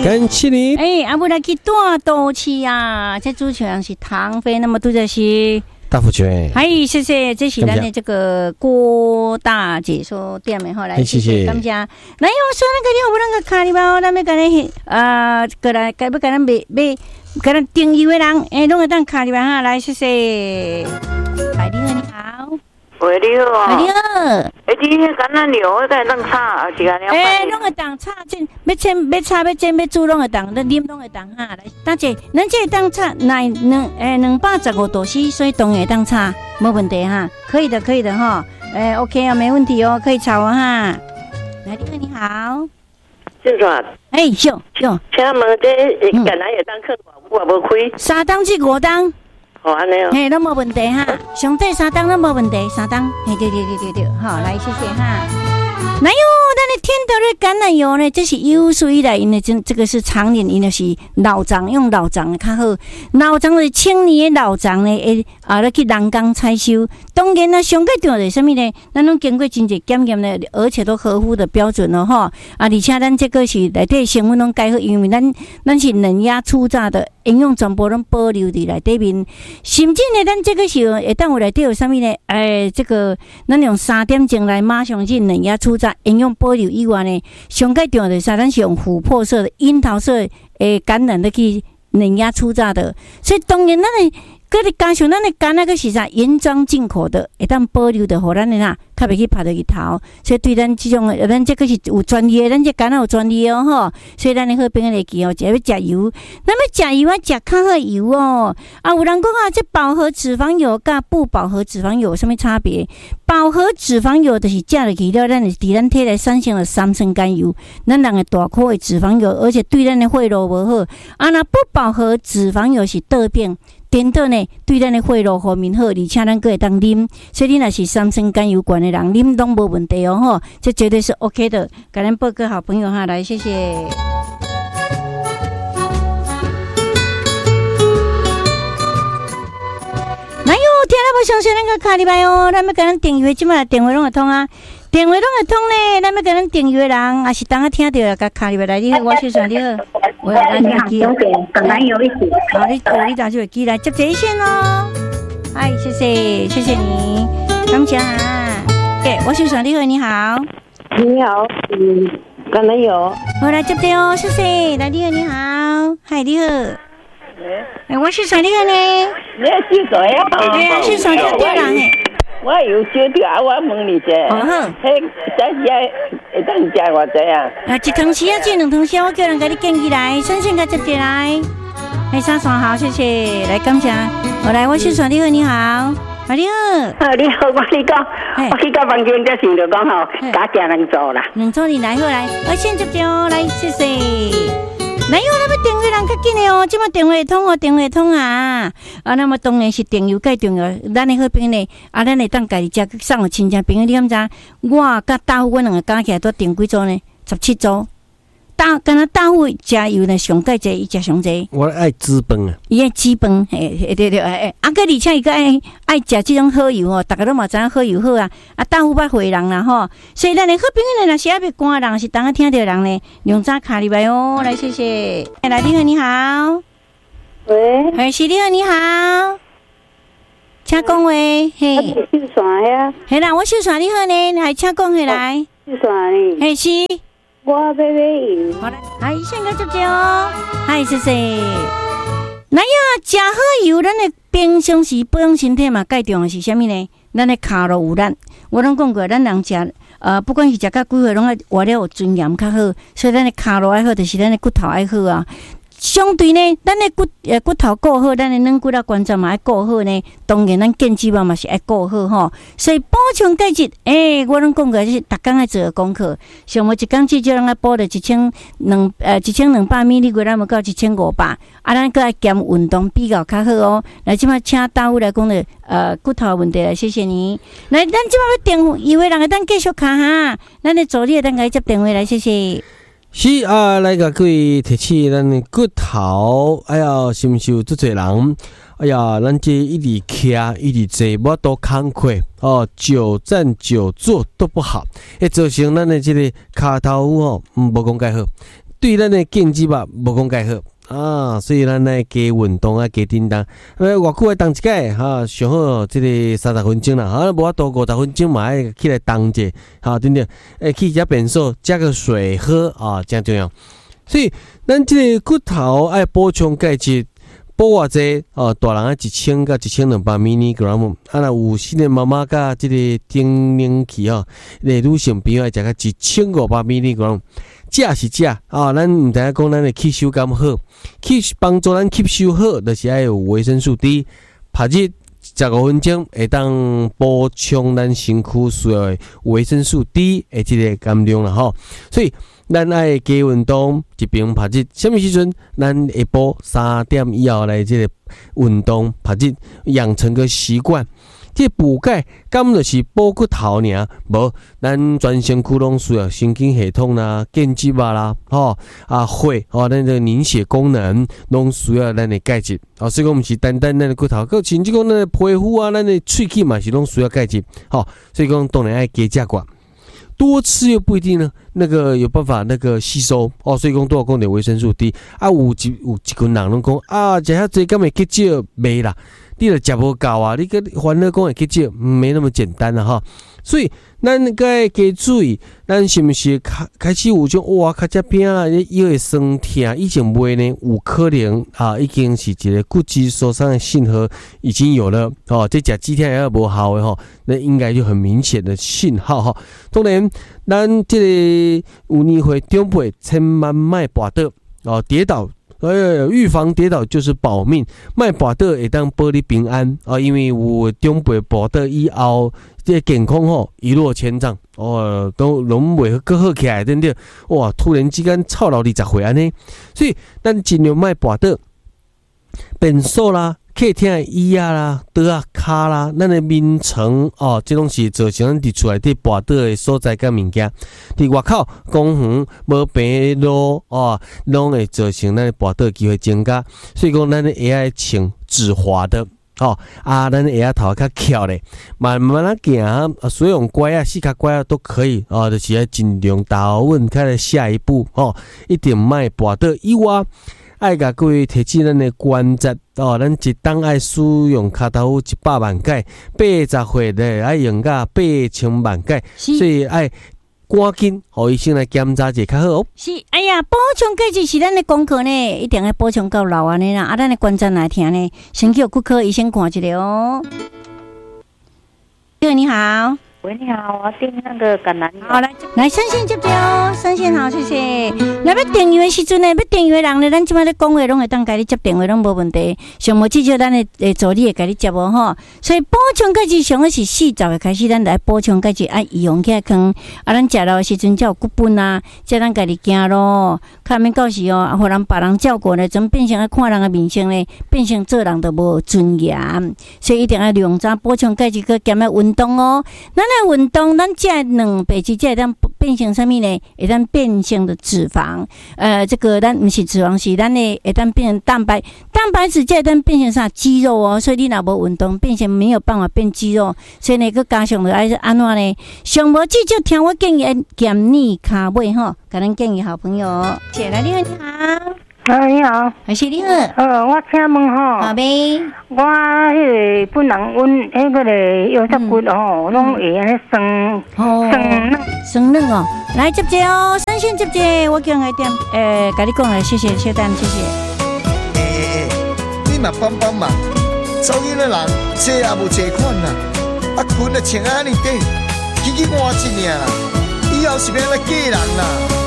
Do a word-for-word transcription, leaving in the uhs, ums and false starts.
感谢你。 哎，阿不来去大都市啊，这主持人是唐飞，那么都在是大福泉。 哎，谢谢，这是咱的这个郭大解说店的后来， 谢谢， 感谢。来，我说那个你有不那个卡里包，咱们跟咱呃，过来，该不跟咱买买，跟咱订油的人，哎，弄个当卡里包哈，来，谢谢。哎，你好，你好。 喂，你好啊！ 你好， 哎，你迄橄榄油迄个弄炒，是安尼？ 哎，弄个当炒煎，要煎要炒要煎要煮弄个当，咱啉弄个当哈。来，大姐，咱这个当炒乃两哎两百十五度 C， 所以当然当炒，没问题哈，可以的，可以的哈。哎 ，OK 啊，没问题哦，可以炒啊哈。来，你好，你好。 先生， 哎，秀秀， 请问这橄榄油当坑我我无开？ 三当至五当。 哦，安尼哦， 嘿，都无问题哈，上底三档都无问题，三档，嘿，对对对对对，好，来谢谢哈。哪有咱的天德的橄榄油呢？这是有史以来因的这这个是常年因的是老长用老长的较好，老长的青年的老长呢，诶啊，来去人工采收。当然啦，上个重要是什么呢？咱拢经过真侪检验呢，而且都合乎的标准了哈。啊，而且咱这个是内底成分拢改好，因为咱咱是冷压初榨的，营养全部拢保留伫内底面。甚至呢，咱这个是会当有内底有啥物呢？诶，这个咱用三点钟来马上去冷压初榨，营养保留以外呢，上个重要的是咱是用琥珀色的、樱桃色诶橄榄的去冷压初榨的，所以当然咱的。佮你加上咱的橄榄个是啥原装进口的，会当保留的，互咱的呐，较袂去拍到去头。所以对咱即种，咱这个是有专利的，咱这橄榄有专利哦吼。所以咱的好朋友来记哦，只要食油，那么食油啊，食较好油哦。啊，有人讲啊，这饱和脂肪油甲不饱和脂肪油有啥物差别？饱和脂肪油就是食落去了，咱是伫咱体内产生了三酸甘油，咱人的大颗的脂肪油，而且对咱的血路无好。啊，那不饱和脂肪油是倒变。颠倒呢，对咱的血路方面好，而且咱佫会当啉，所以你若是三酸甘油管的人，啉拢无问题哦吼，这绝对是 OK 的。给咱报个好朋友哈，来谢谢。哪有听了无相信咱个卡里拜哦？咱要甲咱订阅，即马电话拢会通啊，电话拢会通呢。咱要甲咱订阅人，也是当下听到了，甲卡里拜来，你好，我先生你好。我要咱手机， 橄榄油一起。 好，你哦，你打就会记来接这一线哦。嗨，谢谢，谢谢你，感谢哈。哎，我先生你好，你好。 你好，嗯，橄榄油。 我来接电哦，谢谢。来，你好，你好。嗨，你好。哎，我先生你好呢。 你要收谁啊？ 哎呀，先生接电人诶。 我有收到啊，我问你者。 哦好。 迄这些会当食偌济啊？ 啊，一汤匙啊，这两汤匙，我叫人给你建起来，先先给接起来。哎，三双好，谢谢，来感谢。我来，我先生你好，你好，啊你好。 啊你好，我你讲，我去到房间才想着讲吼，加加两组啦。 两组你来好来，我先接掉，来谢谢。哪有那么电话人较紧的哦？即马电话通哦，电话通啊！啊，那么当然是电邮介重要。咱的好朋友呢，啊，咱会当家己食送互亲戚朋友。你敢知？我甲大夫，我两个加起来都订几组呢？十七组。大，敢若大夫食油呢，上介济，伊食上济。 我爱资本啊！ 伊爱资本，嘿，对对，哎，啊，个而且伊个爱爱食即种好油哦，大家都嘛知影好油好啊。啊，大夫捌会人啦吼，所以咱的好朋友呢，若是爱要赶人，是当下听到人呢，用早卡入来哦。来，谢谢。来，你好，你好。 喂， 哎，是你好，你好。请讲话，嘿。 秀山呀。 嘿啦，我秀山你好呢，还请讲下来。 秀山呢？ 嘿是。 我要买油。 好嘞，哎，先个接接哦。嗨，谢谢。那呀，食好油，咱的平常时保养身体嘛，介重要是啥物呢？咱的脚路有力。我拢讲过，咱人食呃，不管是食到几岁，拢爱活了有尊严较好。所以咱的脚路爱好，就是咱的骨头爱好啊。相对呢，咱的骨呃骨头顾好，咱的软骨啊关节嘛爱顾好呢。当然，咱健肌嘛嘛是爱顾好吼。所以补充钙质，诶、欸，我拢讲过，是逐工爱做功课。上无一工至少咱爱补着一千两呃一千两百米，你过咱要到一千五百。啊，咱搁爱兼运动比较较好哦。来，即摆请大夫来讲的呃骨头问题来，谢谢你。来，咱即摆要电话，以为人个咱继续卡哈，咱的助理咱甲伊接电话来，谢谢。 是啊，来甲各位提起咱的骨头，哎呀，承受足侪人，哎呀，咱这一直徛一直坐，无多工课哦，久站久坐都不好，会造成咱的这个骹头吼，嗯，无讲介好。 对咱的健肌吧无讲介好。啊，所以咱来加运动啊，加叮当。呃，偌久来动一届哈，上好即个三十分钟啦，哈，无法度五十分钟嘛，爱起来动者，哈，对不对？诶，去食便所，加个水喝啊，真重要。所以咱即个骨头爱补充钙质，补偌济哦，大人啊一千到一千两百 milligram， 啊，若有新的妈妈甲即个更年期吼，个女性朋友爱食个一千五百 milligram。食是食啊，咱毋知影讲咱的吸收感好，吸帮助咱吸收好，就是爱有维生素 D， 拍日十五分钟会当补充咱身躯需要的维生素 D 的即个含量啦吼。所以咱爱加运动，一边拍日，什么时阵？咱下晡三点以后来即个运动拍日，养成个习惯。这补钙，根就是补骨头尔，无咱全身躯拢需要神经系统啦、健肌肉啦、吼啊血吼，咱个凝血功能拢需要咱的钙质。哦，所以讲毋是单单咱的骨头，佮甚至讲咱的皮肤啊、咱的喙齿嘛是拢需要钙质。吼，所以讲当然爱加食寡，多吃又不一定呢，那个有办法那个吸收哦。所以讲都要讲点维生素 D 啊，有一有一群人拢讲啊，食遐济敢会结石袂啦？你著食无够啊！你个烦恼讲会去少，没那么简单啦哈。所以咱该加注意，咱是毋是开开始有种哇，脚趾边啊，腰会酸痛，以前袂呢，有可能啊，已经是一个骨质疏松的信号已经有了哦。这食几天也无效的吼，那应该就很明显的信号哈。当然，咱这个有年岁长辈千万莫跋倒哦，跌倒。呃，预防跌倒就是保命，莫跋倒会当保你平安啊！因为有长辈跋倒以后，这健康吼一落千丈哦，都拢袂搁好起来，对不对？哇，突然之间操劳二十岁安尼，所以咱尽量莫跋倒，便所啦、客厅的椅啊啦、桌啊、骹啦，咱的眠床哦，这拢是造成咱伫厝内底跋倒的所在甲物件。伫外口公园无平路哦，拢会造成咱跋倒机会增加。所以讲，咱的鞋爱穿止滑的哦，啊，咱的鞋头较翘咧，慢慢啊行，水用拐啊、四脚拐啊都可以哦，就是要尽量踏稳，开来下一步哦，一定莫跋倒以外。爱甲各位提起咱的关节哦，咱一当爱使用骹头一百万钙，八十岁咧爱用到八千万钙，所以爱赶紧互医生来检查者较好哦。 是，哎呀，补充钙质是咱的功课呢，一定要补充到老安尼啦。啊，咱的关节来听呢，先去骨科医生看一下哦。对，你好。 喂，你好，我要订那个橄榄油。 好，来来，三线接着哦，三线好，谢谢。来要订油的时阵呢，要订油的人呢，咱即摆咧讲话拢会当甲你接电话，拢无问题。上无至少咱的诶助理会甲你接无吼。所以补充钙质上个是四十个开始，咱来补充钙质，爱用起来坑。啊，咱食了的时阵才有骨本啊，才咱家己行咯。看免到时哦，互人别人照顾呢，怎变成啊看人的面色呢，变成做人都无尊严。所以一定要量早补充钙质，佮兼爱运动哦。咱运动，咱这两白质，这会当变成什么呢？会当变成的脂肪，呃，这个咱不是脂肪，是咱的会当变成蛋白，蛋白质这会当变成啥肌肉哦。所以你若无运动，变成没有办法变肌肉，所以呢，佮加上着爱安怎呢？上无至少听我建议，健你骹尾吼，甲咱建议好朋友，谢来你好，你好。 啊，你好， 还是你好。 呃，我请问吼， 好呗。 我迄个本人阮迄个个腰脊骨吼，拢会安尼酸酸软酸软哦。来接接哦，三线接接，我叫来点，诶，甲你讲来，谢谢，小丹，谢谢。 诶，你嘛帮帮忙，走囡仔人这也无这款啦，啊裙啊穿安尼短，起起换一领啦，以后是要来嫁人啦。